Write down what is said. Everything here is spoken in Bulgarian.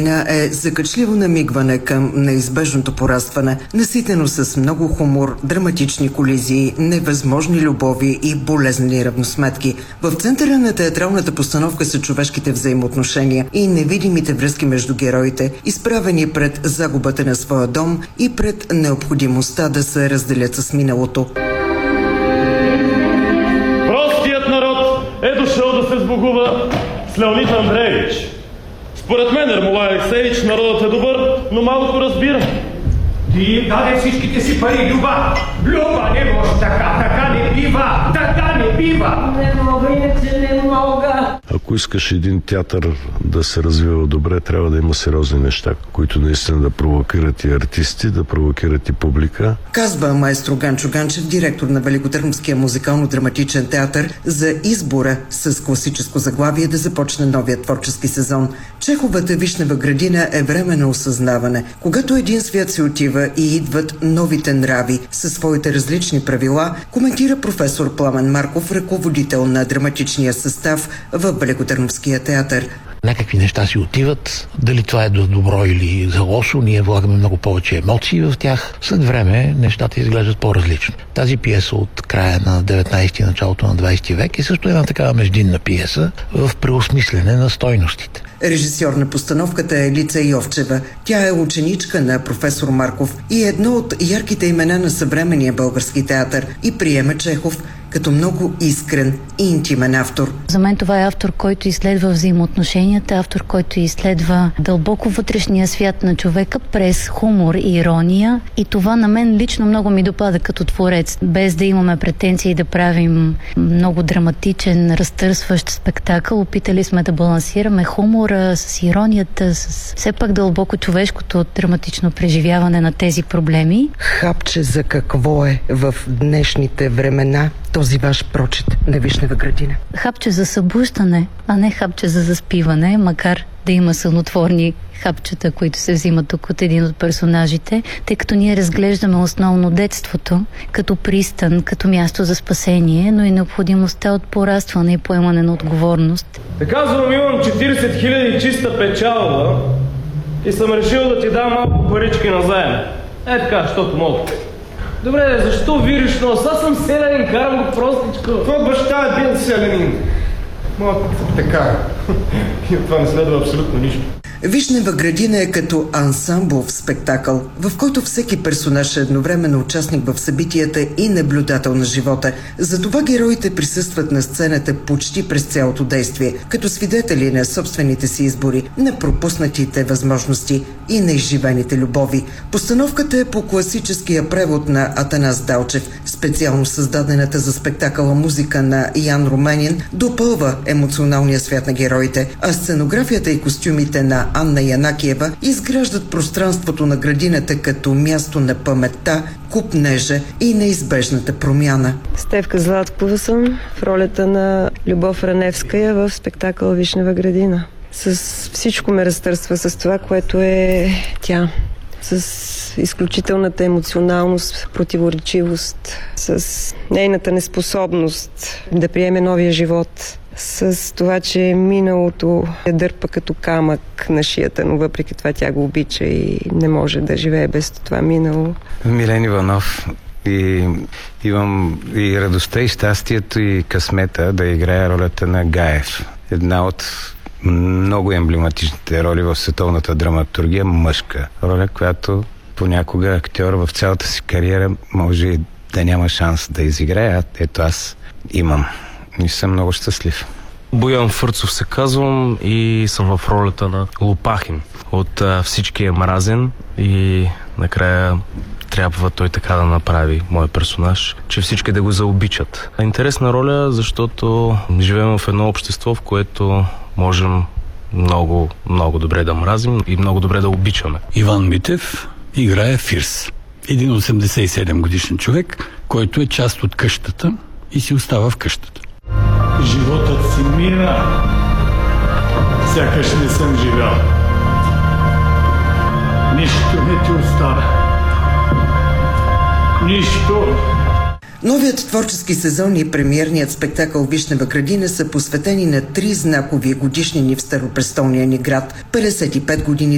градина е закачливо намигване към неизбежното порастване, наситено с много хумор, драматични колизии, невъзможни любови и болезнени равносметки. В центъра на театралната постановка са човешките взаимоотношения и невидимите връзки между героите, изправени пред загубата на своя дом и пред необходимостта да се разделят с миналото. Простият народ е дошъл да се сбогува с Леонид Андреевич. Според мен, Ермолай Алексеевич, народът е добър, но малко разбира. Ти даде всичките си пари, Люба! Люба, не може така не бива! Така не бива! Не мога, иначе не мога. Ако искаш един театър да се развива добре, трябва да има сериозни неща, които наистина да провокират и артисти, да провокират и публика. Казва маестро Ганчо Ганчев, директор на Великотърновския музикално-драматичен театър, за избора с класическо заглавие да започне новия творчески сезон. Чеховата Вишнева градина е време на осъзнаване. Когато един свят се отива и идват новите нрави със своите различни правила, коментира професор Пламен Марков, ръководител на драматичния състав в Великотърновския театър. Някакви неща си отиват, дали това е до добро или за лошо, ние влагаме много повече емоции в тях. След време нещата изглеждат по-различно. Тази пиеса от края на 19-ти, началото на 20 век е също една такава междинна пиеса в преосмислене на стойностите. Режисьор на постановката е Лица Йовчева. Тя е ученичка на професор Марков и едно от ярките имена на съвременния български театър и приема Чехов като много искрен и интимен автор. За мен това е автор, който изследва взаимоотношенията, автор, който изследва дълбоко вътрешния свят на човека през хумор и ирония. И това на мен лично много ми допада като творец, без да имаме претенции да правим много драматичен, разтърсващ спектакъл. Опитали сме да балансираме хумора с иронията, с все пак дълбоко човешкото драматично преживяване на тези проблеми. Хапче за какво е в днешните времена този ваш прочит на Вишнева градина? Хапче за събуждане, а не хапче за заспиване, макар да има сънотворни хапчета, които се взимат тук от един от персонажите, тъй като ние разглеждаме основно детството като пристан, като място за спасение, но и необходимостта от порастване и поемане на отговорност. Те казвам, имам 40 000 чиста печалба и съм решил да ти дам малко парички на заем. Е така, защото мога. Добре, защо вириш нос? Аз съм селянин, карам го простичко. Твой баща е бил селянин. Моят така. И от това не следва абсолютно нищо. Вишнева градина е като ансамблов спектакъл, в който всеки персонаж е едновременно участник в събитията и наблюдател на живота. Затова героите присъстват на сцената почти през цялото действие, като свидетели на собствените си избори, на пропуснатите възможности и на изживените любови. Постановката е по класическия превод на Атанас Далчев. Специално създадената за спектакъла музика на Ян Руменин допълва емоционалния свят на героите, а сценографията и костюмите на Анна Янакиева изграждат пространството на градината като място на паметта, купнежа и неизбежната промяна. Стефка Златкова съм в ролята на Любов Раневская в спектакъл Вишнева градина. С всичко ме разтърсва с това, което е тя. С изключителната емоционалност, противоречивост, с нейната неспособност да приеме новия живот, с това, че миналото е дърпа като камък на шията, но въпреки това тя го обича и не може да живее без това минало. Милен Иванов, и имам и радостта, и щастието, и късмета да играя ролята на Гаев. Една от много емблематичните роли в световната драматургия, мъжка роля, която понякога актьор в цялата си кариера може и да няма шанс да изиграе, а ето аз имам. И съм много щастлив. Боян Фърцов се казвам и съм в ролята на Лопахин. От Всички е мразен и накрая трябва той така да направи мой персонаж, че всички да го заобичат. Интересна роля, защото живеем в едно общество, в което можем много, много добре да мразим и много добре да обичаме. Иван Митев играе Фирс. Един 87 годишен човек, който е част от къщата и си остава в къщата. Животът си мина, сякаш не съм живял. Нищо не ти остава. Нищо. Новият творчески сезон и премиерният спектакъл Вишнева градина са посветени на 3 знакови годишнини в старопрестолния ни град. 55 години